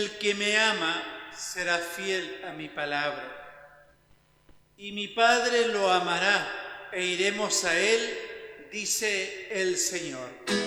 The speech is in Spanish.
El que me ama será fiel a mi palabra. Y mi Padre lo amará e iremos a él, dice el Señor.